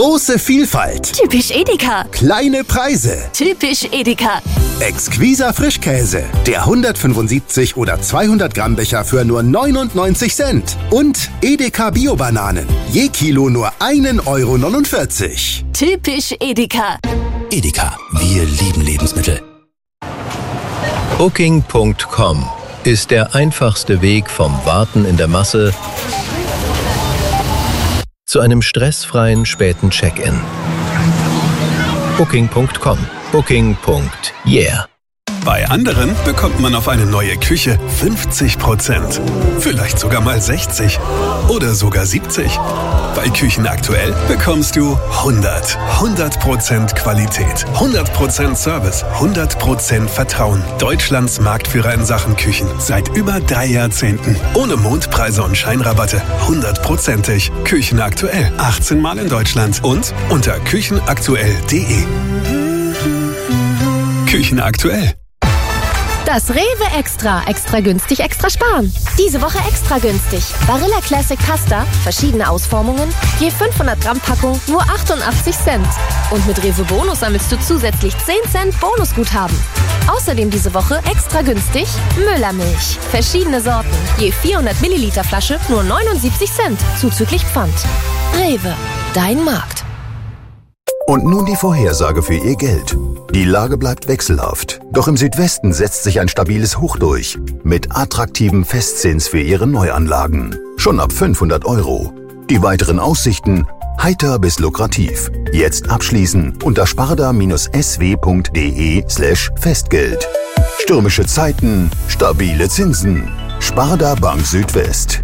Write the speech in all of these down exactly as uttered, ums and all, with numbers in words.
Große Vielfalt. Typisch Edeka. Kleine Preise. Typisch Edeka. Exquiser Frischkäse. Der hundertfünfundsiebzig oder zweihundert Gramm Becher für nur neunundneunzig Cent. Und Edeka Bio-Bananen. Je Kilo nur ein Euro neunundvierzig. Typisch Edeka. Edeka, wir lieben Lebensmittel. Booking Punkt com ist der einfachste Weg vom Warten in der Masse zu einem stressfreien späten Check-in. Booking Punkt com. Booking. Yeah. Bei anderen bekommt man auf eine neue Küche fünfzig Prozent. Vielleicht sogar mal sechzig oder sogar siebzig. Bei Küchen aktuell bekommst du hundert. hundert Prozent Qualität, hundert Prozent Service, hundert Prozent Vertrauen. Deutschlands Marktführer in Sachen Küchen. Seit über drei Jahrzehnten. Ohne Mondpreise und Scheinrabatte. hundertprozentig. Küchen aktuell. achtzehn Mal in Deutschland. Und unter küchenaktuell punkt de. Küchen aktuell. Das Rewe Extra. Extra günstig, extra sparen. Diese Woche extra günstig. Barilla Classic Pasta, verschiedene Ausformungen, je fünfhundert Gramm Packung, nur achtundachtzig Cent. Und mit Rewe Bonus sammelst du zusätzlich zehn Cent Bonusguthaben. Außerdem diese Woche extra günstig Müllermilch. Verschiedene Sorten, je vierhundert Milliliter Flasche, nur neunundsiebzig Cent, zuzüglich Pfand. Rewe, dein Markt. Und nun die Vorhersage für Ihr Geld. Die Lage bleibt wechselhaft, doch im Südwesten setzt sich ein stabiles Hoch durch. Mit attraktivem Festzins für Ihre Neuanlagen. Schon ab fünfhundert Euro. Die weiteren Aussichten heiter bis lukrativ. Jetzt abschließen unter sparda-sw punkt de slash Festgeld. Stürmische Zeiten, stabile Zinsen. Sparda Bank Südwest.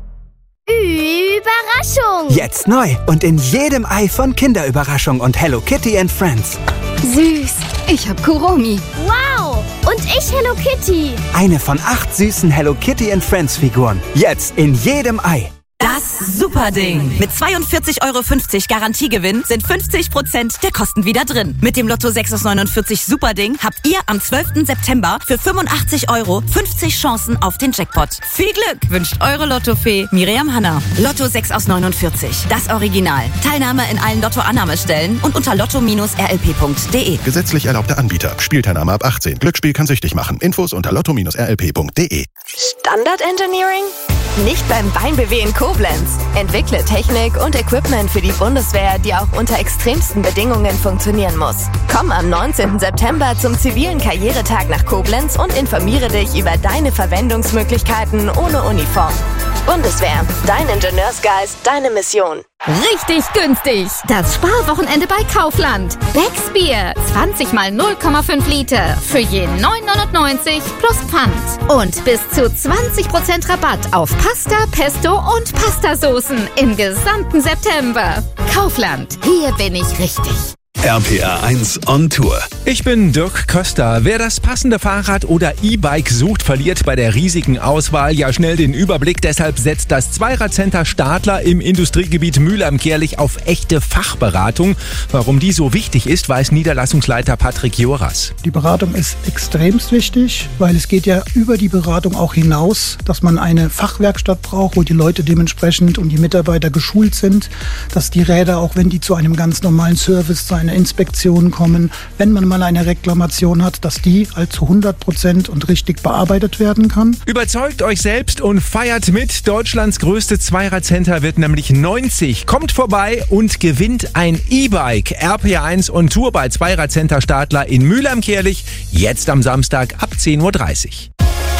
Überraschung! Jetzt neu und in jedem Ei von Kinderüberraschung und Hello Kitty and Friends. Süß! Ich hab Kuromi. Wow! Und ich Hello Kitty. Eine von acht süßen Hello Kitty and Friends Figuren. Jetzt in jedem Ei. Das Superding. Mit zweiundvierzig Euro fünfzig Garantiegewinn sind fünfzig Prozent der Kosten wieder drin. Mit dem Lotto sechs aus neunundvierzig Superding habt ihr am zwölften September für fünfundachtzig Euro fünfzig Chancen auf den Jackpot. Viel Glück wünscht eure Lottofee Miriam Hanna. Lotto sechs aus neunundvierzig. Das Original. Teilnahme in allen Lotto-Annahmestellen und unter lotto Bindestrich r l p punkt de. Gesetzlich erlaubter Anbieter. Spielteilnahme ab achtzehn. Glücksspiel kann süchtig machen. Infos unter lotto Bindestrich r l p punkt de. Standard Engineering? Nicht beim BeimBw in Koblenz. Entwickle Technik und Equipment für die Bundeswehr, die auch unter extremsten Bedingungen funktionieren muss. Komm am neunzehnten September zum zivilen Karrieretag nach Koblenz und informiere dich über deine Verwendungsmöglichkeiten ohne Uniform. Bundeswehr, dein Ingenieursgeist, deine Mission. Richtig günstig. Das Sparwochenende bei Kaufland. Becks Bier. zwanzig mal null Komma fünf Liter. Für je neun neunundneunzig plus Pfand. Und bis zu zwanzig Prozent Rabatt auf Pasta, Pesto und Pastasoßen im gesamten September. Kaufland. Hier bin ich richtig. R P R eins on Tour. Ich bin Dirk Köster. Wer das passende Fahrrad oder E-Bike sucht, verliert bei der riesigen Auswahl ja schnell den Überblick. Deshalb setzt das Zweiradcenter Stadler im Industriegebiet Mühlheim-Kärlich auf echte Fachberatung. Warum die so wichtig ist, weiß Niederlassungsleiter Patrick Joras. Die Beratung ist extremst wichtig, weil es geht ja über die Beratung auch hinaus, dass man eine Fachwerkstatt braucht, wo die Leute dementsprechend und die Mitarbeiter geschult sind, dass die Räder, auch wenn die zu einem ganz normalen Service, zu einer Inspektion kommen, wenn man mal eine Reklamation hat, dass die halt zu hundert Prozent und richtig bearbeitet werden kann. Überzeugt euch selbst und feiert mit. Deutschlands größte Zweiradcenter wird nämlich neunzig. Kommt vorbei und gewinnt ein E-Bike. R P R eins on Tour bei Zweiradcenter Stadler in Mühlheim-Kärlich. Jetzt am Samstag ab zehn Uhr dreißig.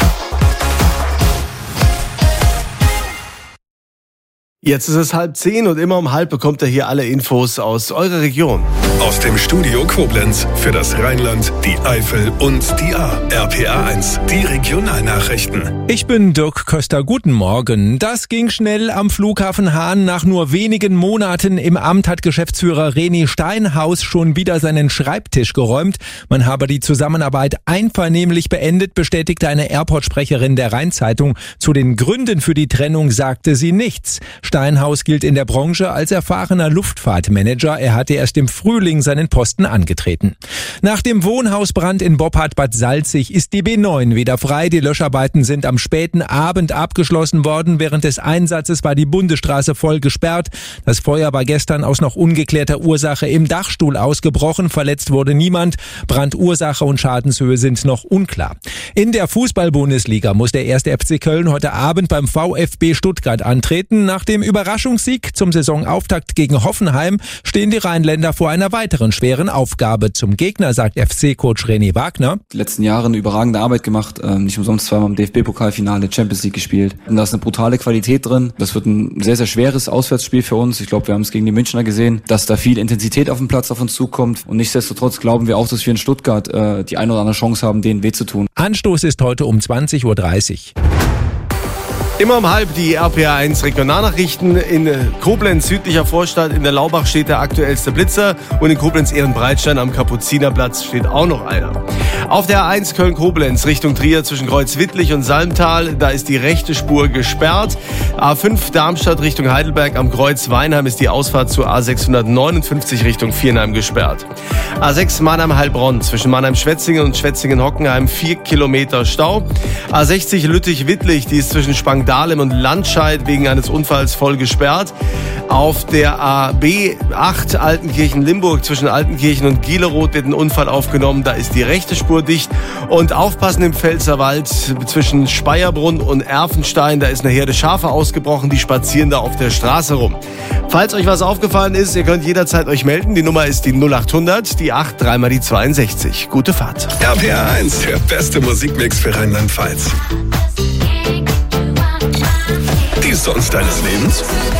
Jetzt ist es halb zehn und immer um halb bekommt ihr hier alle Infos aus eurer Region. Aus dem Studio Koblenz für das Rheinland, die Eifel und die A. R P R eins, die Regionalnachrichten. Ich bin Dirk Köster, guten Morgen. Das ging schnell am Flughafen Hahn. Nach nur wenigen Monaten im Amt hat Geschäftsführer René Steinhaus schon wieder seinen Schreibtisch geräumt. Man habe die Zusammenarbeit einvernehmlich beendet, bestätigte eine Airport-Sprecherin der Rheinzeitung. Zu den Gründen für die Trennung sagte sie nichts. Steinhaus gilt in der Branche als erfahrener Luftfahrtmanager. Er hatte erst im Frühling seinen Posten angetreten. Nach dem Wohnhausbrand in Boppard-Bad Salzig ist die B neun wieder frei. Die Löscharbeiten sind am späten Abend abgeschlossen worden. Während des Einsatzes war die Bundesstraße voll gesperrt. Das Feuer war gestern aus noch ungeklärter Ursache im Dachstuhl ausgebrochen. Verletzt wurde niemand. Brandursache und Schadenshöhe sind noch unklar. In der Fußball-Bundesliga muss der erste F C Köln heute Abend beim VfB Stuttgart antreten. Nach dem Überraschungssieg zum Saisonauftakt gegen Hoffenheim stehen die Rheinländer vor einer weiteren schweren Aufgabe. Zum Gegner sagt F C-Coach René Wagner: Die letzten Jahre eine überragende Arbeit gemacht, ähm, nicht umsonst zweimal im D F B-Pokalfinale Champions League gespielt. Und da ist eine brutale Qualität drin. Das wird ein sehr, sehr schweres Auswärtsspiel für uns. Ich glaube, wir haben es gegen die Münchner gesehen, dass da viel Intensität auf dem Platz auf uns zukommt. Und nichtsdestotrotz glauben wir auch, dass wir in Stuttgart äh, die eine oder andere Chance haben, denen weh zu tun. Anstoß ist heute um zwanzig Uhr dreißig. Immer um halb die R P A eins Regionalnachrichten. In Koblenz, südlicher Vorstadt, in der Laubach steht der aktuellste Blitzer und in Koblenz-Ehrenbreitstein am Kapuzinerplatz steht auch noch einer. Auf der A eins Köln-Koblenz Richtung Trier zwischen Kreuzwittlich und Salmtal, da ist die rechte Spur gesperrt. A fünf Darmstadt Richtung Heidelberg am Kreuz Weinheim ist die Ausfahrt zur A sechshundertneunundfünfzig Richtung Viernheim gesperrt. A sechs Mannheim-Heilbronn zwischen Mannheim-Schwetzingen und Schwetzingen-Hockenheim vier Kilometer Stau. A sechzig Lüttich-Wittlich, die ist zwischen Spang Dahlem und Landscheid wegen eines Unfalls voll gesperrt. Auf der A B acht Altenkirchen-Limburg zwischen Altenkirchen und Gieleroth wird ein Unfall aufgenommen. Da ist die rechte Spur dicht. Und aufpassen im Pfälzerwald zwischen Speierbrunn und Erfenstein. Da ist eine Herde Schafe ausgebrochen, die spazieren da auf der Straße rum. Falls euch was aufgefallen ist, ihr könnt jederzeit euch melden. Die Nummer ist die null acht hundert, die acht, dreimal die zweiundsechzig. Gute Fahrt. R P A eins, der beste Musikmix für Rheinland-Pfalz. Die Songs deines Lebens?